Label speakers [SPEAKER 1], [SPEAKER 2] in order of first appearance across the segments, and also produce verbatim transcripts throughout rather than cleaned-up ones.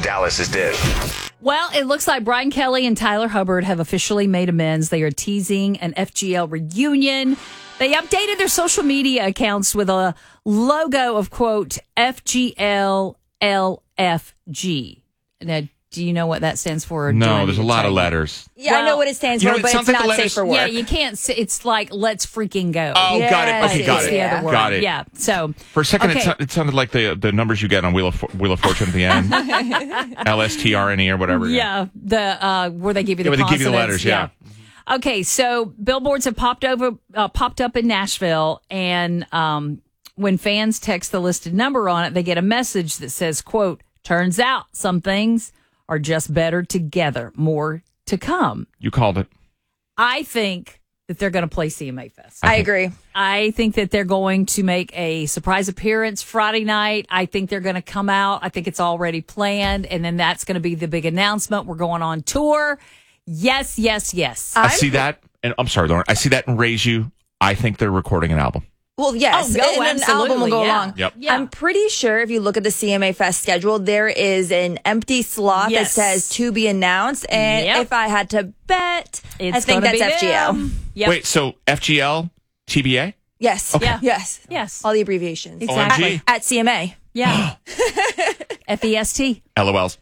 [SPEAKER 1] Dallas's Dish.
[SPEAKER 2] Well, it looks like Brian Kelly and Tyler Hubbard have officially made amends. They are teasing an F G L reunion. They updated their social media accounts with a logo of, quote, F G L L F G. Now, do you know what that stands for? Or
[SPEAKER 3] no, there's a lot of letters.
[SPEAKER 4] Yeah,
[SPEAKER 2] well,
[SPEAKER 4] I know what it stands
[SPEAKER 3] you
[SPEAKER 4] for,
[SPEAKER 3] know, it
[SPEAKER 4] but it's
[SPEAKER 3] sounds like
[SPEAKER 4] not
[SPEAKER 3] the letters-
[SPEAKER 4] safe for work.
[SPEAKER 2] Yeah, you can't say it's like let's freaking go.
[SPEAKER 3] Oh,
[SPEAKER 4] Yes,
[SPEAKER 3] got it. Okay, got
[SPEAKER 2] It's
[SPEAKER 3] it.
[SPEAKER 2] the other word.
[SPEAKER 3] Got it.
[SPEAKER 2] Yeah. So
[SPEAKER 3] For a second,
[SPEAKER 2] okay.
[SPEAKER 3] it, so- it sounded like the the numbers you get on Wheel of For- Wheel of Fortune at the end, L S T R N E or whatever.
[SPEAKER 2] Yeah, the uh, where they give you the
[SPEAKER 3] Yeah, where they give you the
[SPEAKER 2] consonants.
[SPEAKER 3] letters, yeah.
[SPEAKER 2] Okay, so billboards have popped over, uh, popped up in Nashville, and um, when fans text the listed number on it, they get a message that says, "quote Turns out some things are just better together. More to come."
[SPEAKER 3] You called it.
[SPEAKER 2] I think that they're going to play C M A Fest.
[SPEAKER 4] I agree.
[SPEAKER 2] I think that they're going to make a surprise appearance Friday night. I think they're going to come out. I think it's already planned. And then that's going to be the big announcement. We're going on tour. Yes, yes, yes.
[SPEAKER 3] I see that, and I'm sorry, Lauren. I see that and Raise You. I think they're recording an album.
[SPEAKER 4] Well, yes,
[SPEAKER 2] Oh, no,
[SPEAKER 4] and an album will go
[SPEAKER 2] absolutely, yeah.
[SPEAKER 4] along.
[SPEAKER 3] Yep.
[SPEAKER 2] Yeah.
[SPEAKER 4] I'm pretty sure if you look at the C M A Fest schedule, there is an empty slot
[SPEAKER 2] Yes.
[SPEAKER 4] that says to be announced. And
[SPEAKER 2] Yep.
[SPEAKER 4] if I had to bet,
[SPEAKER 2] It's
[SPEAKER 4] I think
[SPEAKER 2] gonna
[SPEAKER 4] that's
[SPEAKER 2] be
[SPEAKER 4] F G L.
[SPEAKER 2] them. Yep.
[SPEAKER 3] Wait, so F G L, T B A?
[SPEAKER 4] Yes.
[SPEAKER 2] Okay. Yeah.
[SPEAKER 4] Yes.
[SPEAKER 2] Yes.
[SPEAKER 4] All the abbreviations.
[SPEAKER 2] Exactly.
[SPEAKER 3] O M G?
[SPEAKER 4] At C M A.
[SPEAKER 2] Yeah. F E S T.
[SPEAKER 3] LOLs.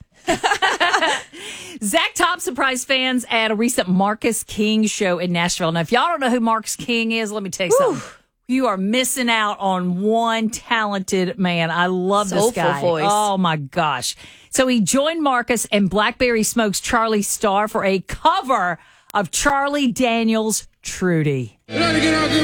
[SPEAKER 2] Zach Top surprised fans at a recent Marcus King show in Nashville. Now, if y'all don't know who Marcus King is, let me tell you something. You are missing out on one talented man. I love this
[SPEAKER 4] Soulful
[SPEAKER 2] guy.
[SPEAKER 4] voice.
[SPEAKER 2] Oh, my gosh. So he joined Marcus and Blackberry Smoke's Charlie Starr for a cover of Charlie Daniels' Trudy.